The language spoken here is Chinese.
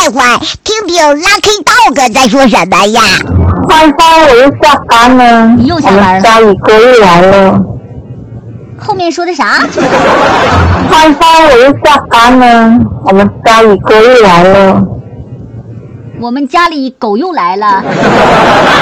坏，听听 Lucky Dog 在说什么呀？ 欢欢，我又下班了。 你又下班了？ 我们家里狗又来了。 后面说的啥？ 欢欢，我又下班了。我们家里狗又来了。 我们家里狗又来了。